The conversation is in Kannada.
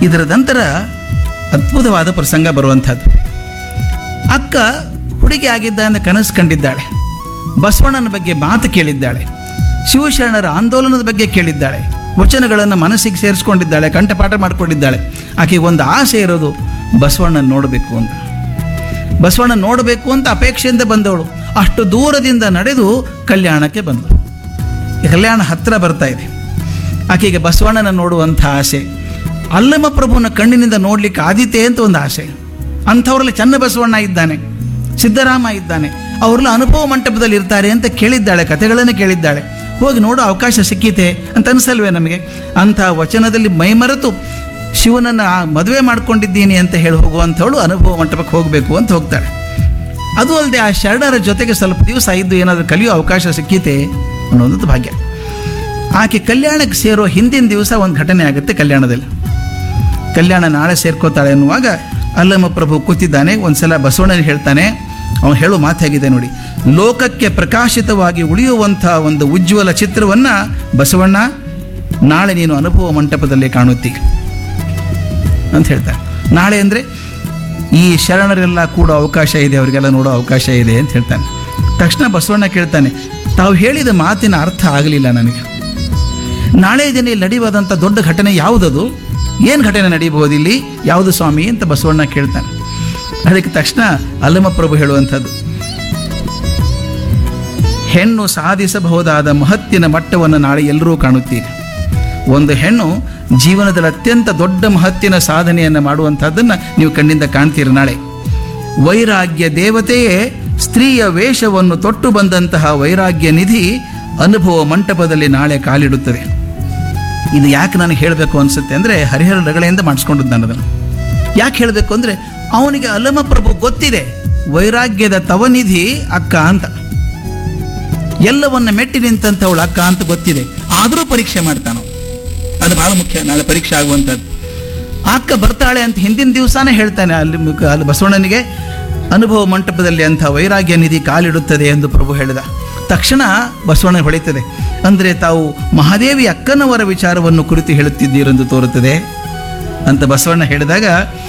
ಇದರ ನಂತರ ಅದ್ಭುತವಾದ ಪ್ರಸಂಗ ಬರುವಂಥದ್ದು. ಅಕ್ಕ ಹುಡುಗಿ ಆಗಿದ್ದ ಅಂತ ಕನಸು ಕಂಡಿದ್ದಾಳೆ, ಬಸವಣ್ಣನ ಬಗ್ಗೆ ಮಾತು ಕೇಳಿದ್ದಾಳೆ, ಶಿವಶರಣರ ಆಂದೋಲನದ ಬಗ್ಗೆ ಕೇಳಿದ್ದಾಳೆ, ವಚನಗಳನ್ನು ಮನಸ್ಸಿಗೆ ಸೇರಿಸ್ಕೊಂಡಿದ್ದಾಳೆ, ಕಂಠಪಾಠ ಮಾಡಿಕೊಂಡಿದ್ದಾಳೆ. ಆಕೆಗೆ ಒಂದು ಆಸೆ ಇರೋದು ಬಸವಣ್ಣನ ನೋಡಬೇಕು ಅಂತ. ಬಸವಣ್ಣ ನೋಡಬೇಕು ಅಂತ ಅಪೇಕ್ಷೆಯಿಂದ ಬಂದವಳು ಅಷ್ಟು ದೂರದಿಂದ ನಡೆದು ಕಲ್ಯಾಣಕ್ಕೆ ಬಂದಳು. ಕಲ್ಯಾಣ ಹತ್ತಿರ ಬರ್ತಾ ಇದೆ. ಆಕೆಗೆ ಬಸವಣ್ಣನ ನೋಡುವಂಥ ಆಸೆ, ಅಲ್ಲಮ ಪ್ರಭುನ ಕಣ್ಣಿನಿಂದ ನೋಡ್ಲಿಕ್ಕೆ ಆದೀತೆ ಅಂತ ಒಂದು ಆಸೆ. ಅಂಥವ್ರಲ್ಲಿ ಚನ್ನ ಬಸವಣ್ಣ ಇದ್ದಾನೆ, ಸಿದ್ದರಾಮ ಇದ್ದಾನೆ, ಅವರೆಲ್ಲ ಅನುಭವ ಮಂಟಪದಲ್ಲಿ ಇರ್ತಾರೆ ಅಂತ ಕೇಳಿದ್ದಾಳೆ, ಕಥೆಗಳನ್ನು ಕೇಳಿದ್ದಾಳೆ. ಹೋಗಿ ನೋಡೋ ಅವಕಾಶ ಸಿಕ್ಕೀತೆ ಅಂತ ಅನಿಸಲ್ವೇ ನಮಗೆ? ಅಂಥ ವಚನದಲ್ಲಿ ಮೈಮರೆತು ಶಿವನನ್ನು ಮದುವೆ ಮಾಡ್ಕೊಂಡಿದ್ದೀನಿ ಅಂತ ಹೇಳಿ ಹೋಗುವಂಥವಳು ಅನುಭವ ಮಂಟಪಕ್ಕೆ ಹೋಗಬೇಕು ಅಂತ ಹೋಗ್ತಾಳೆ. ಅದು ಅಲ್ಲದೆ ಆ ಶರಣರ ಜೊತೆಗೆ ಸ್ವಲ್ಪ ದಿವಸ ಇದ್ದು ಏನಾದರೂ ಕಲಿಯೋ ಅವಕಾಶ ಸಿಕ್ಕೀತೆ ಅನ್ನೋದು ಭಾಗ್ಯ. ಆಕೆ ಕಲ್ಯಾಣಕ್ಕೆ ಸೇರೋ ಹಿಂದಿನ ದಿವಸ ಒಂದು ಘಟನೆ ಆಗುತ್ತೆ ಕಲ್ಯಾಣದಲ್ಲಿ. ಕಲ್ಯಾಣ ನಾಳೆ ಸೇರ್ಕೋತಾಳೆ ಎನ್ನುವಾಗ ಅಲ್ಲಮ ಪ್ರಭು ಕೂತಿದ್ದಾನೆ. ಒಂದು ಸಲ ಬಸವಣ್ಣನಿಗೆ ಹೇಳ್ತಾನೆ, ಅವನು ಹೇಳೋ ಮಾತಾಗಿದೆ ನೋಡಿ, ಲೋಕಕ್ಕೆ ಪ್ರಕಾಶಿತವಾಗಿ ಉಳಿಯುವಂಥ ಒಂದು ಉಜ್ವಲ ಚಿತ್ರವನ್ನು ಬಸವಣ್ಣ ನಾಳೆ ನೀನು ಅನುಭವ ಮಂಟಪದಲ್ಲಿ ಕಾಣುತ್ತಿ ಅಂತ ಹೇಳ್ತಾರೆ. ನಾಳೆ ಅಂದರೆ ಈ ಶರಣರೆಲ್ಲ ಕೂಡ ಅವಕಾಶ ಇದೆ, ಅವರಿಗೆಲ್ಲ ನೋಡೋ ಅವಕಾಶ ಇದೆ ಅಂತ ಹೇಳ್ತಾನೆ. ತಕ್ಷಣ ಬಸವಣ್ಣ ಕೇಳ್ತಾನೆ, ತಾವು ಹೇಳಿದ ಮಾತಿನ ಅರ್ಥ ಆಗಲಿಲ್ಲ ನನಗೆ. ನಾಳೆ ದಿನ ಇಲ್ಲಿ ನಡೆಯುವುದಂಥ ದೊಡ್ಡ ಘಟನೆ ಯಾವುದದು? ಏನು ಘಟನೆ ನಡೀಬಹುದು ಇಲ್ಲಿ? ಯಾವುದು ಸ್ವಾಮಿ ಅಂತ ಬಸವಣ್ಣ ಕೇಳ್ತಾನೆ. ಅದಕ್ಕೆ ತಕ್ಷಣ ಅಲ್ಲಮ ಪ್ರಭು ಹೇಳುವಂಥದ್ದು, ಹೆಣ್ಣು ಸಾಧಿಸಬಹುದಾದ ಮಹತ್ತಿನ ಮಟ್ಟವನ್ನು ನಾಳೆ ಎಲ್ಲರೂ ಕಾಣುತ್ತೀರಿ. ಒಂದು ಹೆಣ್ಣು ಜೀವನದಲ್ಲಿ ಅತ್ಯಂತ ದೊಡ್ಡ ಮಹತ್ತಿನ ಸಾಧನೆಯನ್ನು ಮಾಡುವಂಥದ್ದನ್ನು ನೀವು ಕಣ್ಣಿಂದ ಕಾಣ್ತೀರಿ ನಾಳೆ. ವೈರಾಗ್ಯ ದೇವತೆಯೇ ಸ್ತ್ರೀಯ ವೇಷವನ್ನು ತೊಟ್ಟು ಬಂದಂತಹ ವೈರಾಗ್ಯ ನಿಧಿ ಅನುಭವ ಮಂಟಪದಲ್ಲಿ ನಾಳೆ ಕಾಲಿಡುತ್ತದೆ. ಇದು ಯಾಕೆ ನನಗೆ ಹೇಳಬೇಕು ಅನಿಸುತ್ತೆ ಅಂದರೆ, ಹರಿಹರ ರಗಳೆಯಿಂದ ಮಾಡಿಸ್ಕೊಂಡದ್ದು ನಾನು ಅದನ್ನು. ಯಾಕೆ ಹೇಳಬೇಕು ಅಂದರೆ, ಅವನಿಗೆ ಅಲ್ಲಮ ಪ್ರಭು ಗೊತ್ತಿದೆ ವೈರಾಗ್ಯದ ತವನಿಧಿ ಅಕ್ಕ ಅಂತ, ಎಲ್ಲವನ್ನ ಮೆಟ್ಟಿ ನಿಂತಂಥವಳು ಅಕ್ಕ ಅಂತ ಗೊತ್ತಿದೆ. ಆದರೂ ಪರೀಕ್ಷೆ ಮಾಡ್ತಾನೋ, ಅದು ಬಹಳ ಮುಖ್ಯ. ನಾಳೆ ಪರೀಕ್ಷೆ ಆಗುವಂಥದ್ದು. ಅಕ್ಕ ಬರ್ತಾಳೆ ಅಂತ ಹಿಂದಿನ ದಿವಸನೇ ಹೇಳ್ತಾನೆ ಅಲ್ಲಿ ಬಸವಣ್ಣನಿಗೆ, ಅನುಭವ ಮಂಟಪದಲ್ಲಿ ಅಂಥ ವೈರಾಗ್ಯ ನಿಧಿ ಕಾಲಿಡುತ್ತದೆ ಎಂದು ಪ್ರಭು ಹೇಳಿದ ತಕ್ಷಣ ಬಸವಣ್ಣ ಹೊಳೆಯುತ್ತದೆ. ಅಂದರೆ ತಾವು ಮಹಾದೇವಿ ಅಕ್ಕನವರ ವಿಚಾರವನ್ನು ಕುರಿತು ಹೇಳುತ್ತಿದ್ದೀರೆಂದು ತೋರುತ್ತದೆ ಅಂತ ಬಸವಣ್ಣ ಹೇಳಿದಾಗ